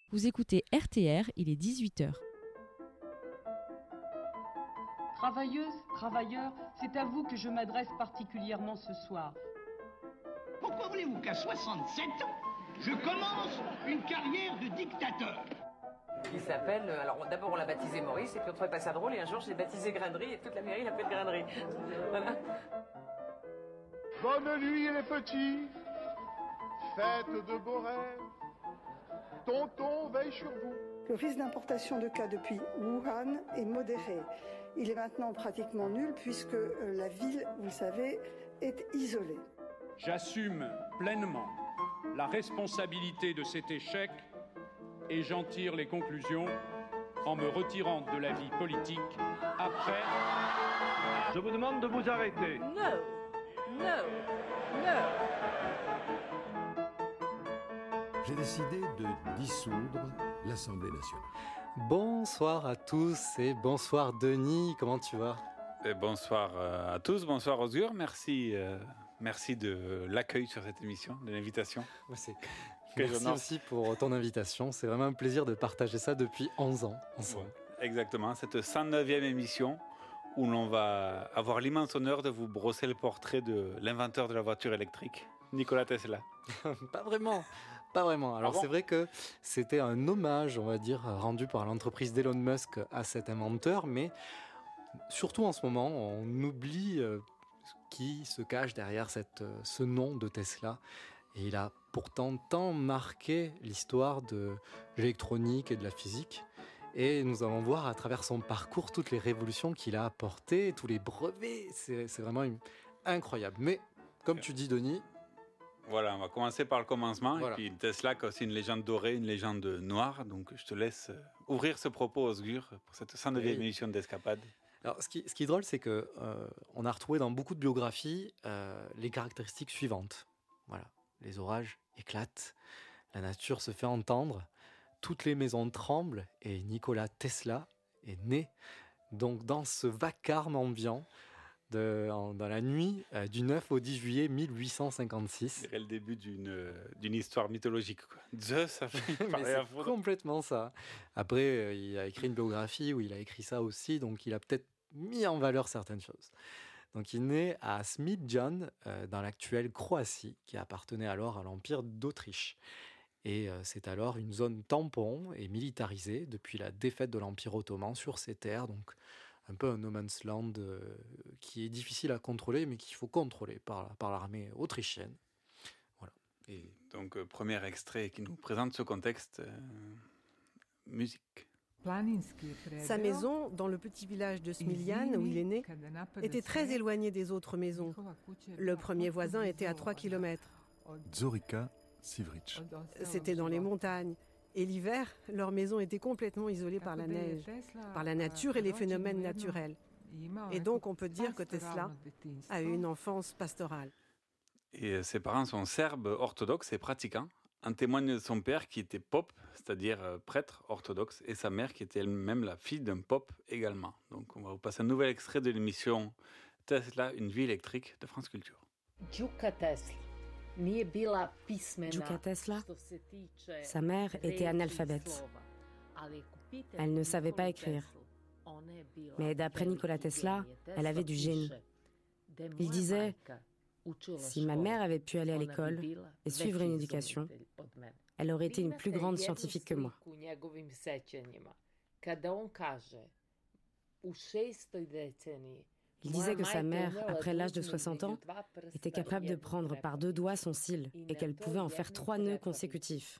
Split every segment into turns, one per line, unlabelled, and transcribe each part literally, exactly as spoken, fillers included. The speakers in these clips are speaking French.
Vous écoutez R T R, il est dix-huit heures.
Travailleuses, travailleurs, c'est à vous que je m'adresse particulièrement ce soir.
Pourquoi voulez-vous qu'à soixante-sept ans, je commence une carrière de dictateur ?
Il s'appelle, alors d'abord on l'a baptisé Maurice, et puis on trouvait pas ça drôle, et un jour je l'ai baptisé Grainerie, et toute la mairie l'appelle Grainerie. Voilà.
Bonne nuit les petits, faites de beaux rêves, tonton veille sur vous.
Le risque d'importation de cas depuis Wuhan est modéré. Il est maintenant pratiquement nul puisque la ville, vous le savez, est isolée.
J'assume pleinement la responsabilité de cet échec et j'en tire les conclusions en me retirant de la vie politique après...
Je vous demande de vous arrêter.
No, no, no.
J'ai décidé de dissoudre l'Assemblée nationale.
Bonsoir à tous et bonsoir Denis, comment tu vas ?
Et bonsoir à tous, bonsoir Osgur, merci, euh, merci de l'accueil sur cette émission, de l'invitation.
C'est... Merci aussi pour ton invitation, c'est vraiment un plaisir de partager ça depuis onze ans ensemble.
Ouais, exactement, cette cent neuvième émission où l'on va avoir l'immense honneur de vous brosser le portrait de l'inventeur de la voiture électrique, Nikola Tesla.
Pas vraiment, pas vraiment. Alors
ah bon
c'est vrai que c'était un hommage, on va dire, rendu par l'entreprise d'Elon Musk à cet inventeur, mais surtout en ce moment, on oublie euh, qui se cache derrière cette, euh, ce nom de Tesla. Et il a pourtant tant marqué l'histoire de l'électronique et de la physique. Et nous allons voir à travers son parcours toutes les révolutions qu'il a apportées, tous les brevets. C'est, c'est vraiment une... incroyable. Mais comme tu dis, Denis...
Voilà, on va commencer par le commencement.
Voilà.
Et puis Tesla, qui a aussi une légende dorée, une légende noire. Donc je te laisse ouvrir ce propos, Osgur, pour cette cent neuvième oui. émission d'Escapade.
Alors, ce qui, ce qui est drôle, c'est que euh, on a retrouvé dans beaucoup de biographies euh, les caractéristiques suivantes. Voilà, les orages éclatent, la nature se fait entendre, toutes les maisons tremblent et Nikola Tesla est né. Donc, dans ce vacarme ambiant, de, en, dans la nuit euh, du neuf au dix juillet mille huit cent cinquante-six.
C'est le début d'une, euh, d'une histoire mythologique, quoi. Zeus, ça fait
Mais c'est complètement ça. Après, euh, il a écrit une biographie où il a écrit ça aussi, donc il a peut-être mis en valeur certaines choses. Donc il naît à Smiljan, euh, dans l'actuelle Croatie, qui appartenait alors à l'Empire d'Autriche. Et euh, c'est alors une zone tampon et militarisée depuis la défaite de l'Empire ottoman sur ces terres, donc un peu un no man's land euh, qui est difficile à contrôler, mais qu'il faut contrôler par, par l'armée autrichienne. Voilà.
Et donc, euh, premier extrait qui nous présente ce contexte, euh, musique.
Sa maison, dans le petit village de Smiljan, où il est né, était très éloignée des autres maisons. Le premier voisin était à trois kilomètres.
Zorica Sivric.
C'était dans les montagnes. Et l'hiver, leur maison était complètement isolée par la neige, par la nature et les phénomènes naturels. Et donc on peut dire que Tesla a eu une enfance pastorale.
Et ses parents sont serbes orthodoxes et pratiquants. En témoigne son père qui était pope, c'est-à-dire prêtre orthodoxe, et sa mère qui était elle-même la fille d'un pope également. Donc on va vous passer un nouvel extrait de l'émission Tesla, une vie électrique de France Culture.
Đuka Tesla.
Đuka Tesla, sa mère était analphabète. Elle ne savait pas écrire. Mais d'après Nikola Tesla, elle avait du génie. Il disait, si ma mère avait pu aller à l'école et suivre une éducation, elle aurait été une plus grande scientifique que moi. Il disait que sa mère, après l'âge de soixante ans, était capable de prendre par deux doigts son cil et qu'elle pouvait en faire trois nœuds consécutifs.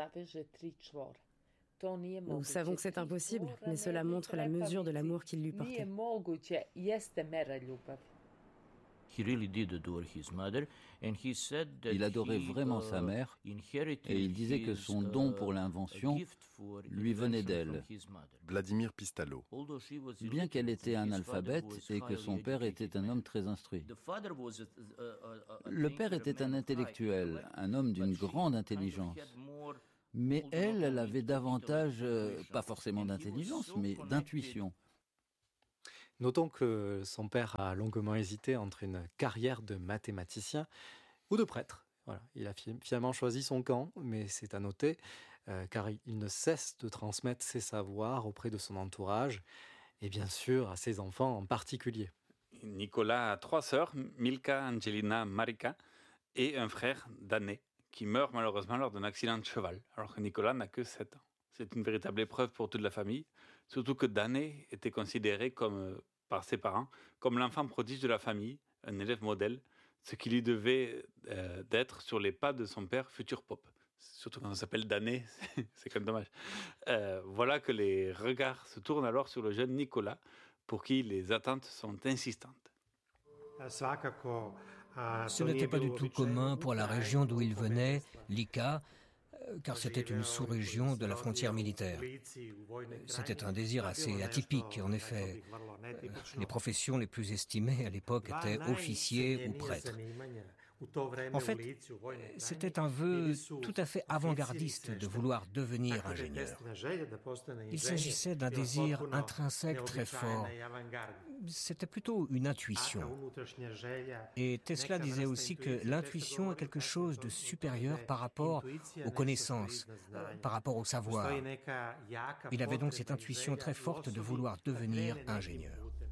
Nous savons que c'est impossible, mais cela montre la mesure de l'amour qu'il lui portait.
Il adorait vraiment sa mère et il disait que son don pour l'invention lui venait d'elle.
Vladimir Pistalo.
Bien qu'elle était analphabète et que son père était un homme très instruit. Le père était un intellectuel, un homme d'une grande intelligence. Mais elle, elle avait davantage, euh, pas forcément d'intelligence, mais d'intuition.
Notons que son père a longuement hésité entre une carrière de mathématicien ou de prêtre. Voilà, il a finalement choisi son camp, mais c'est à noter. euh, car il, il ne cesse de transmettre ses savoirs auprès de son entourage, et bien sûr à ses enfants en particulier.
Nicolas a trois sœurs, Milka, Angelina, Marika, et un frère, Dané, qui meurt malheureusement lors d'un accident de cheval, alors que Nicolas n'a que sept ans. C'est une véritable épreuve pour toute la famille, surtout que Dané était considéré comme, par ses parents comme l'enfant prodige de la famille, un élève modèle, ce qui lui devait euh, d'être sur les pas de son père, futur pop. Surtout quand on s'appelle Dané, c'est quand même dommage. Euh, voilà que les regards se tournent alors sur le jeune Nicolas, pour qui les attentes sont insistantes.
Ce n'était pas du tout commun pour la région d'où il venait, Lika, car c'était une sous-région de la frontière militaire. C'était un désir assez atypique, en effet. Les professions les plus estimées à l'époque étaient officiers ou prêtres. En fait, c'était un vœu tout à fait avant-gardiste de vouloir devenir ingénieur. Il s'agissait d'un désir intrinsèque très fort. C'était plutôt une intuition. Et Tesla disait aussi que l'intuition est quelque chose de supérieur par rapport aux connaissances, par rapport au savoir. Il avait donc cette intuition très forte de vouloir devenir ingénieur.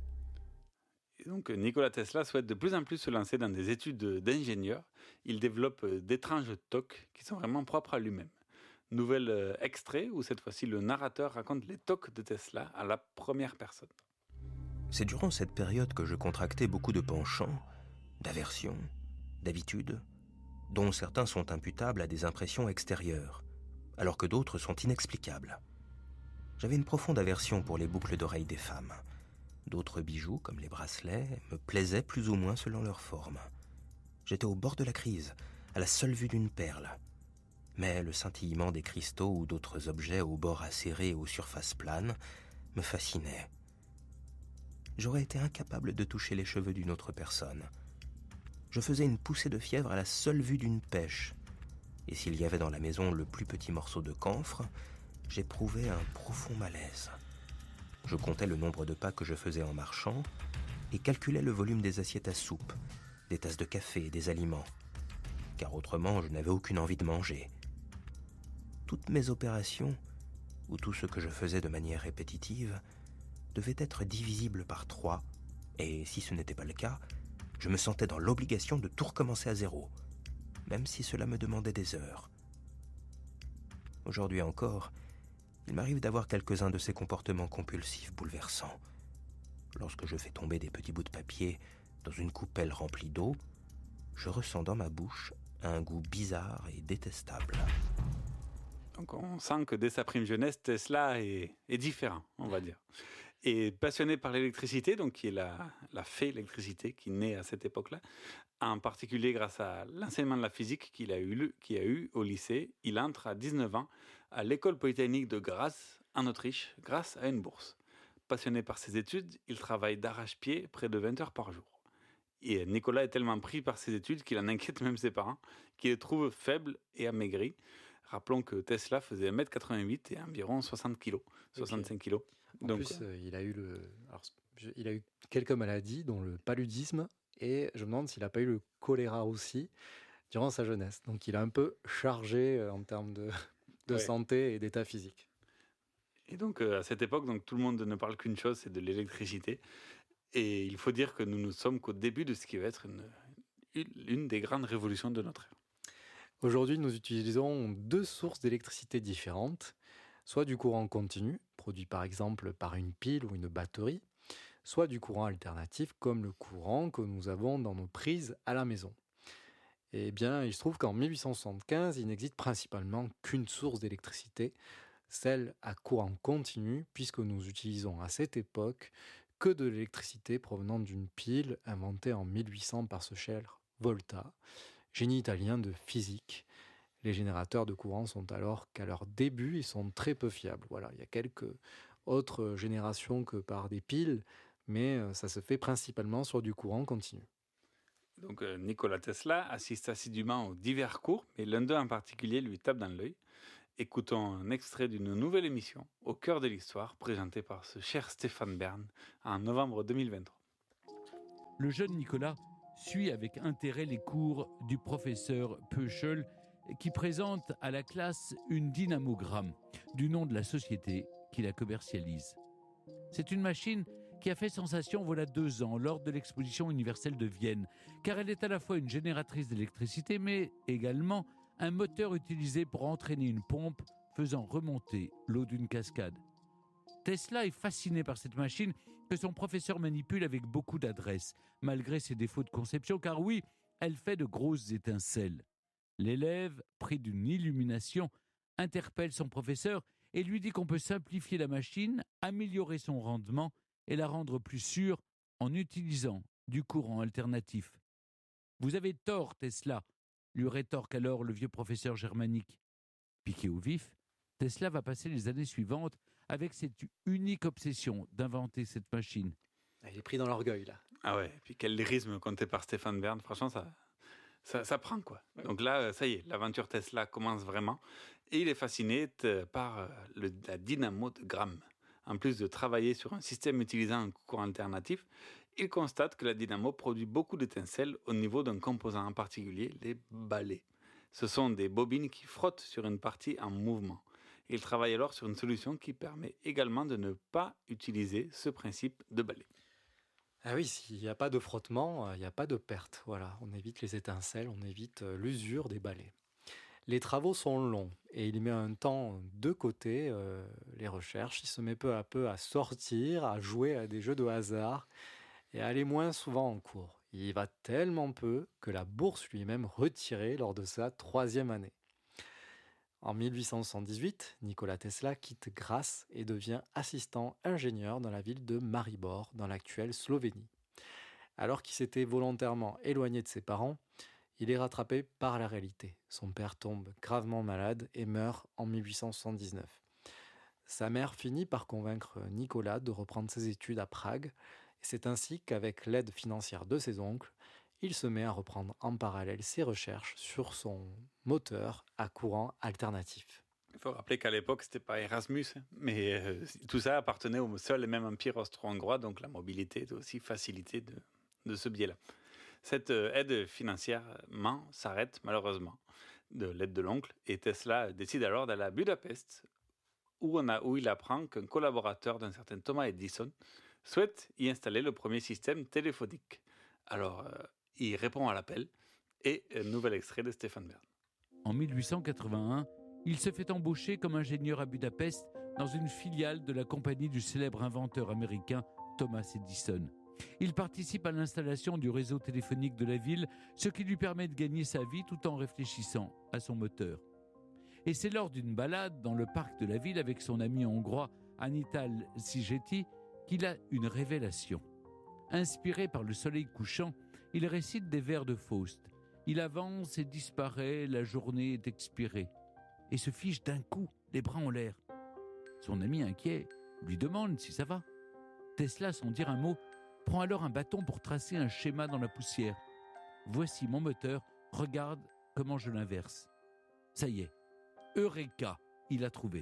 Et donc Nikola Tesla souhaite de plus en plus se lancer dans des études d'ingénieur. Il développe d'étranges tocs qui sont vraiment propres à lui-même. Nouvel extrait où cette fois-ci le narrateur raconte les tocs de Tesla à la première personne.
C'est durant cette période que je contractais beaucoup de penchants, d'aversions, d'habitudes, dont certains sont imputables à des impressions extérieures, alors que d'autres sont inexplicables. J'avais une profonde aversion pour les boucles d'oreilles des femmes. D'autres bijoux, comme les bracelets, me plaisaient plus ou moins selon leur forme. J'étais au bord de la crise, à la seule vue d'une perle. Mais le scintillement des cristaux ou d'autres objets aux bords acérés et aux surfaces planes me fascinait. J'aurais été incapable de toucher les cheveux d'une autre personne. Je faisais une poussée de fièvre à la seule vue d'une pêche. Et s'il y avait dans la maison le plus petit morceau de camphre, j'éprouvais un profond malaise. Je comptais le nombre de pas que je faisais en marchant et calculais le volume des assiettes à soupe, des tasses de café et des aliments, car autrement je n'avais aucune envie de manger. Toutes mes opérations, ou tout ce que je faisais de manière répétitive, devaient être divisibles par trois, et si ce n'était pas le cas, je me sentais dans l'obligation de tout recommencer à zéro, même si cela me demandait des heures. Aujourd'hui encore, il m'arrive d'avoir quelques-uns de ces comportements compulsifs bouleversants. Lorsque je fais tomber des petits bouts de papier dans une coupelle remplie d'eau, je ressens dans ma bouche un goût bizarre et détestable.
Donc on sent que dès sa prime jeunesse, Tesla est, est différent, on va dire. Et passionné par l'électricité, donc qui est la, la fée électricité qui naît à cette époque-là, en particulier grâce à l'enseignement de la physique qu'il a eu, qu'il a eu au lycée, il entre à dix-neuf ans à l'école polytechnique de Graz, en Autriche, grâce à une bourse. Passionné par ses études, il travaille d'arrache-pied près de vingt heures par jour. Et Nicolas est tellement pris par ses études qu'il en inquiète même ses parents, qui les trouvent faibles et amaigris. Rappelons que Tesla faisait un mètre quatre-vingt-huit et environ soixante kilos, soixante-cinq kilos.
En
Donc,
plus, euh, il a eu le, alors, je, il a eu quelques maladies, dont le paludisme, et je me demande s'il n'a pas eu le choléra aussi durant sa jeunesse. Donc, il a un peu chargé euh, en termes de, de ouais. santé et d'état physique.
Et donc, euh, à cette époque, donc, tout le monde ne parle qu'une chose, c'est de l'électricité. Et il faut dire que nous ne sommes qu'au début de ce qui va être une, une, une des grandes révolutions de notre ère.
Aujourd'hui, nous utilisons deux sources d'électricité différentes, soit du courant continu, produit par exemple par une pile ou une batterie, soit du courant alternatif comme le courant que nous avons dans nos prises à la maison. Eh bien, il se trouve qu'en mille huit cent soixante-quinze, il n'existe principalement qu'une source d'électricité, celle à courant continu, puisque nous utilisons à cette époque que de l'électricité provenant d'une pile inventée en mille huit cents par ce cher Volta, génie italien de physique. Les générateurs de courant sont alors qu'à leur début, ils sont très peu fiables. Voilà, il y a quelques autres générations que par des piles, mais ça se fait principalement sur du courant continu.
Donc euh, Nikola Tesla assiste assidûment aux divers cours, mais l'un d'eux en particulier lui tape dans l'œil. Écoutons un extrait d'une nouvelle émission, Au cœur de l'histoire, présentée par ce cher Stéphane Bern en novembre deux mille vingt-trois.
Le jeune Nicolas suit avec intérêt les cours du professeur Peuchel, qui présente à la classe une dynamogramme du nom de la société qui la commercialise. C'est une machine qui a fait sensation voilà deux ans lors de l'exposition universelle de Vienne, car elle est à la fois une génératrice d'électricité, mais également un moteur utilisé pour entraîner une pompe faisant remonter l'eau d'une cascade. Tesla est fasciné par cette machine que son professeur manipule avec beaucoup d'adresse, malgré ses défauts de conception, car oui, elle fait de grosses étincelles. L'élève, pris d'une illumination, interpelle son professeur et lui dit qu'on peut simplifier la machine, améliorer son rendement et la rendre plus sûre en utilisant du courant alternatif. « Vous avez tort, Tesla », lui rétorque alors le vieux professeur germanique. Piqué au vif, Tesla va passer les années suivantes avec cette unique obsession d'inventer cette machine.
Il est pris dans l'orgueil, là.
Ah ouais, et puis quel lyrisme compté par Stéphane Bern, franchement, ça, ça, ça prend, quoi. Donc là, ça y est, l'aventure Tesla commence vraiment, et il est fasciné par le, la dynamo de Gramme. En plus de travailler sur un système utilisant un courant alternatif, il constate que la dynamo produit beaucoup d'étincelles au niveau d'un composant en particulier, les balais. Ce sont des bobines qui frottent sur une partie en mouvement. Il travaille alors sur une solution qui permet également de ne pas utiliser ce principe de balai.
Ah oui, s'il n'y a pas de frottement, il n'y a pas de perte. Voilà, on évite les étincelles, on évite l'usure des balais. Les travaux sont longs et il met un temps de côté euh, les recherches. Il se met peu à peu à sortir, à jouer à des jeux de hasard et à aller moins souvent en cours. Il y va tellement peu que la bourse lui est même retirée lors de sa troisième année. En mille huit cent soixante-dix-huit, Nikola Tesla quitte Graz et devient assistant ingénieur dans la ville de Maribor, dans l'actuelle Slovénie. Alors qu'il s'était volontairement éloigné de ses parents, il est rattrapé par la réalité. Son père tombe gravement malade et meurt en mille huit cent soixante-dix-neuf. Sa mère finit par convaincre Nikola de reprendre ses études à Prague. Et c'est ainsi qu'avec l'aide financière de ses oncles, il se met à reprendre en parallèle ses recherches sur son moteur à courant alternatif.
Il faut rappeler qu'à l'époque, ce n'était pas Erasmus, mais euh, tout ça appartenait au seul et même empire austro-hongrois, donc la mobilité était aussi facilitée de, de ce biais-là. Cette euh, aide financièrement s'arrête malheureusement de l'aide de l'oncle, et Tesla décide alors d'aller à Budapest, où, on a, où il apprend qu'un collaborateur d'un certain Thomas Edison souhaite y installer le premier système téléphonique. Alors, euh, il répond à l'appel, et un nouvel extrait de Stéphane Bern.
En mille huit cent quatre-vingt-un, il se fait embaucher comme ingénieur à Budapest dans une filiale de la compagnie du célèbre inventeur américain Thomas Edison. Il participe à l'installation du réseau téléphonique de la ville, ce qui lui permet de gagner sa vie tout en réfléchissant à son moteur. Et c'est lors d'une balade dans le parc de la ville avec son ami hongrois Antal Szigeti qu'il a une révélation. Inspiré par le soleil couchant, il récite des vers de Faust. Il avance et disparaît, la journée est expirée. Et se fige d'un coup, les bras en l'air. Son ami inquiet lui demande si ça va. Tesla, sans dire un mot, prend alors un bâton pour tracer un schéma dans la poussière. Voici mon moteur, regarde comment je l'inverse. Ça y est, Eureka, il a trouvé.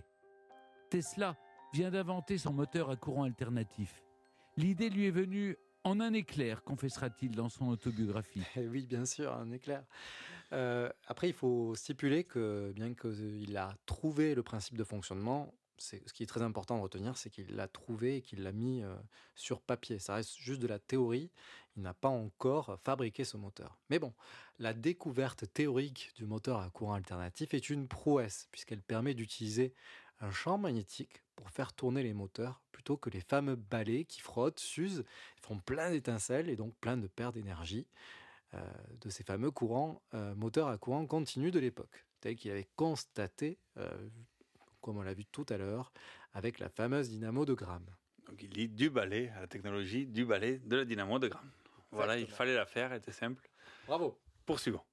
Tesla vient d'inventer son moteur à courant alternatif. L'idée lui est venue en un éclair, confessera-t-il dans son autobiographie.
Oui, bien sûr, un éclair. Euh, après, il faut stipuler que bien qu'il a trouvé le principe de fonctionnement, c'est, ce qui est très important de retenir, c'est qu'il l'a trouvé et qu'il l'a mis euh, sur papier. Ça reste juste de la théorie. Il n'a pas encore fabriqué ce moteur. Mais bon, la découverte théorique du moteur à courant alternatif est une prouesse, puisqu'elle permet d'utiliser un champ magnétique pour faire tourner les moteurs plutôt que les fameux balais qui frottent, s'usent, font plein d'étincelles et donc plein de pertes d'énergie euh, de ces fameux courants, euh, moteurs à courant continu de l'époque, tel qu'il avait constaté, euh, comme on l'a vu tout à l'heure, avec la fameuse dynamo de Gramme.
Donc il lit du balai à la technologie du balai de la dynamo de Gramme. Voilà, il fallait la faire, elle était simple.
Bravo.
Poursuivons.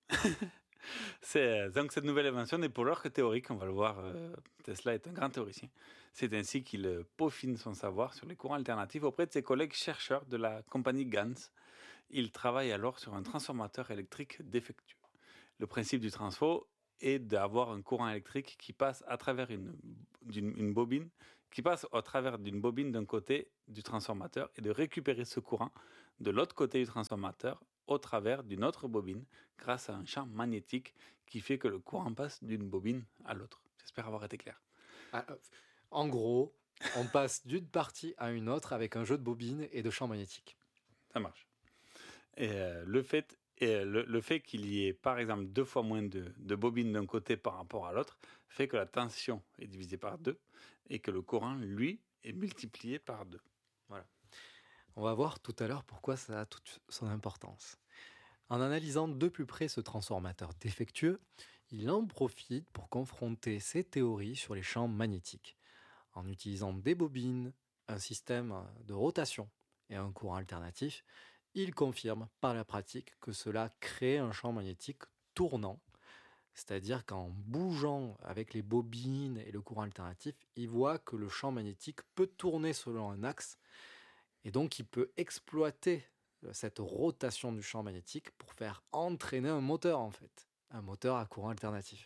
C'est, donc cette nouvelle invention n'est pour l'heure que théorique, on va le voir, euh, Tesla est un grand théoricien. C'est ainsi qu'il euh, peaufine son savoir sur les courants alternatifs auprès de ses collègues chercheurs de la compagnie Ganz. Il travaille alors sur un transformateur électrique défectueux. Le principe du transfo est d'avoir un courant électrique qui passe à travers une, d'une, une bobine, qui passe au travers d'une bobine d'un côté du transformateur et de récupérer ce courant de l'autre côté du transformateur au travers d'une autre bobine grâce à un champ magnétique qui fait que le courant passe d'une bobine à l'autre. J'espère avoir été clair.
Ah, en gros, on passe d'une partie à une autre avec un jeu de bobines et de champs magnétiques.
Ça marche. Et euh, le fait, et le, le fait qu'il y ait par exemple deux fois moins de, de bobines d'un côté par rapport à l'autre fait que la tension est divisée par deux et que le courant, lui, est multiplié par deux.
Voilà. On va voir tout à l'heure pourquoi ça a toute son importance. En analysant de plus près ce transformateur défectueux, il en profite pour confronter ses théories sur les champs magnétiques. En utilisant des bobines, un système de rotation et un courant alternatif, il confirme par la pratique que cela crée un champ magnétique tournant, c'est-à-dire qu'en bougeant avec les bobines et le courant alternatif, il voit que le champ magnétique peut tourner selon un axe et donc il peut exploiter cette rotation du champ magnétique pour faire entraîner un moteur en fait, un moteur à courant alternatif.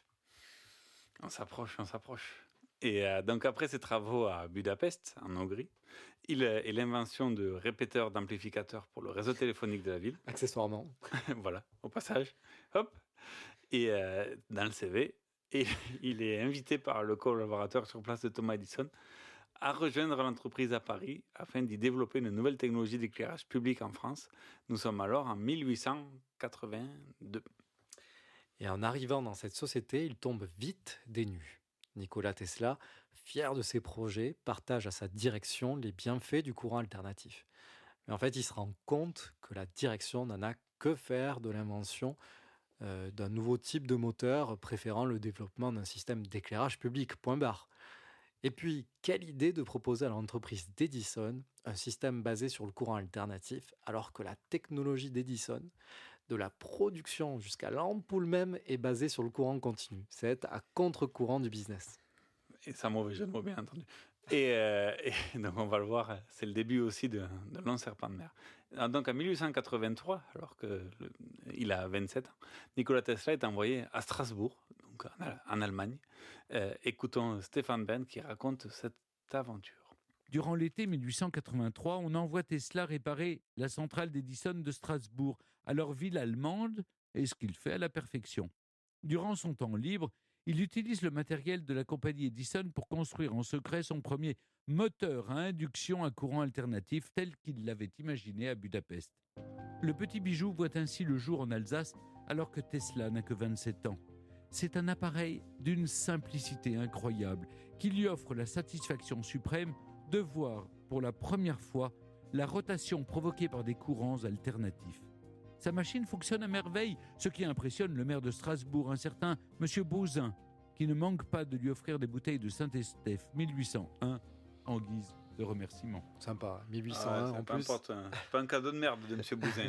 On s'approche, on s'approche. Et euh, donc après ses travaux à Budapest, en Hongrie, il euh, et l'invention de répéteurs d'amplificateurs pour le réseau téléphonique de la ville.
Accessoirement.
Voilà, au passage. Hop. Et euh, dans le C V, et il est invité par le collaborateur sur place de Thomas Edison à rejoindre l'entreprise à Paris afin d'y développer une nouvelle technologie d'éclairage public en France. Nous sommes alors en mille huit cent quatre-vingt-deux.
Et en arrivant dans cette société, il tombe vite des nues. Nikola Tesla, fier de ses projets, partage à sa direction les bienfaits du courant alternatif. Mais en fait, il se rend compte que la direction n'en a que faire de l'invention euh, d'un nouveau type de moteur, préférant le développement d'un système d'éclairage public, point barre. Et puis, quelle idée de proposer à l'entreprise d'Edison un système basé sur le courant alternatif, alors que la technologie d'Edison, de la production jusqu'à l'ampoule même, est basée sur le courant continu. C'est à contre-courant du business.
Et ça, mauvais jeu de mots, bien entendu. Et, euh, et donc, on va le voir, c'est le début aussi d'un long serpent de mer. Donc, en mille huit cent quatre-vingt-trois, alors qu'il a vingt-sept ans, Nikola Tesla est envoyé à Strasbourg, donc en, en Allemagne. Euh, écoutons Stéphane Bern qui raconte cette aventure.
Durant l'été mille huit cent quatre-vingt-trois, on envoie Tesla réparer la centrale d'Edison de Strasbourg, à leur ville allemande, et ce qu'il fait à la perfection. Durant son temps libre, il utilise le matériel de la compagnie Edison pour construire en secret son premier moteur à induction à courant alternatif tel qu'il l'avait imaginé à Budapest. Le petit bijou voit ainsi le jour en Alsace alors que Tesla n'a que vingt-sept ans. C'est un appareil d'une simplicité incroyable qui lui offre la satisfaction suprême de voir pour la première fois la rotation provoquée par des courants alternatifs. Sa machine fonctionne à merveille, ce qui impressionne le maire de Strasbourg, un certain M. Bauzin, qui ne manque pas de lui offrir des bouteilles de Saint-Estèphe mille huit cent un en guise de remerciement.
Sympa, mille huit cent un
ah ouais,
en plus.
Importe, hein. Pas un cadeau de merde de M. Bauzin.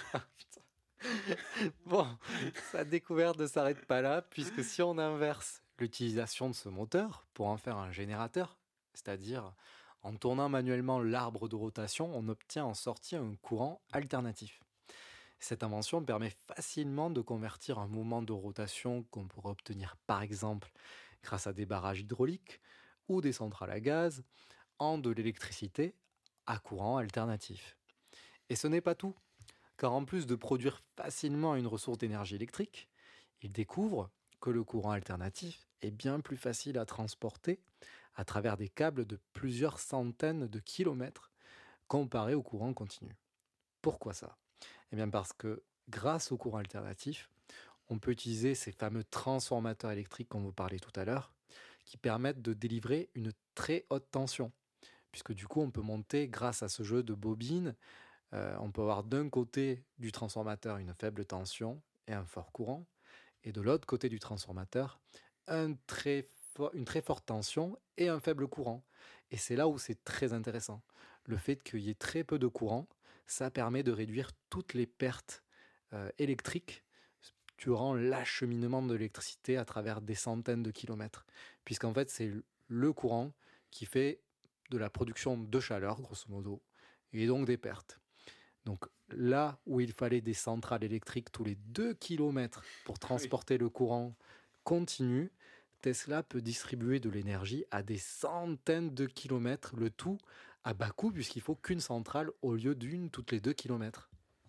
Bon, sa découverte ne s'arrête pas là, puisque si on inverse l'utilisation de ce moteur pour en faire un générateur, c'est-à-dire en tournant manuellement l'arbre de rotation, on obtient en sortie un courant alternatif. Cette invention permet facilement de convertir un mouvement de rotation qu'on pourrait obtenir par exemple grâce à des barrages hydrauliques ou des centrales à gaz en de l'électricité à courant alternatif. Et ce n'est pas tout, car en plus de produire facilement une ressource d'énergie électrique, il découvre que le courant alternatif est bien plus facile à transporter à travers des câbles de plusieurs centaines de kilomètres comparé au courant continu. Pourquoi ça ? Eh bien parce que grâce au courant alternatif, on peut utiliser ces fameux transformateurs électriques qu'on vous parlait tout à l'heure, qui permettent de délivrer une très haute tension. Puisque du coup, on peut monter, grâce à ce jeu de bobines, euh, on peut avoir d'un côté du transformateur une faible tension et un fort courant, et de l'autre côté du transformateur, un très fo- une très forte tension et un faible courant. Et c'est là où c'est très intéressant. Le fait qu'il y ait très peu de courant, ça permet de réduire toutes les pertes euh, électriques durant l'acheminement de l'électricité à travers des centaines de kilomètres. Puisqu'en fait, c'est le courant qui fait de la production de chaleur, grosso modo, et donc des pertes. Donc là où il fallait des centrales électriques tous les deux kilomètres pour transporter oui. le courant continu, Tesla peut distribuer de l'énergie à des centaines de kilomètres, le tout à bas coût, puisqu'il faut qu'une centrale au lieu d'une toutes les deux kilomètres.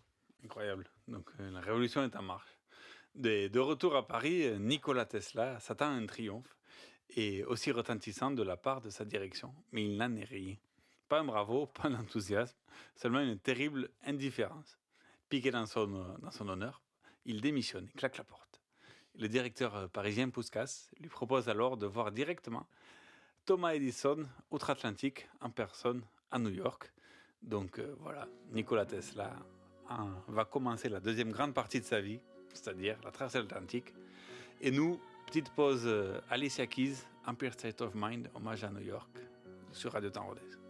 Incroyable. Donc euh, la révolution est en marche. De, de retour à Paris, Nikola Tesla s'attend à un triomphe et aussi retentissant de la part de sa direction, mais il n'en est rien. Pas un bravo, pas un enthousiasme, seulement une terrible indifférence. Piqué dans son, dans son honneur, il démissionne et claque la porte. Le directeur parisien Puskas lui propose alors de voir directement Thomas Edison outre-Atlantique en personne à New York. Donc euh, voilà, Nikola Tesla hein, va commencer la deuxième grande partie de sa vie, c'est-à-dire la traversée de l'Atlantique. Et nous, petite pause euh, Alicia Keys, Empire State of Mind, hommage à New York, sur Radio Temps Rodez.